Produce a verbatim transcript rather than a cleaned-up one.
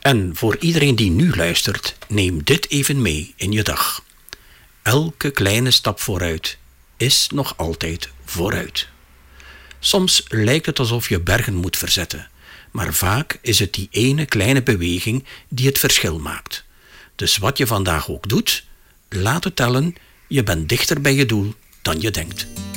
En voor iedereen die nu luistert, neem dit even mee in je dag. Elke kleine stap vooruit is nog altijd vooruit. Soms lijkt het alsof je bergen moet verzetten, maar vaak is het die ene kleine beweging die het verschil maakt. Dus wat je vandaag ook doet, laat het tellen, je bent dichter bij je doel dan je denkt.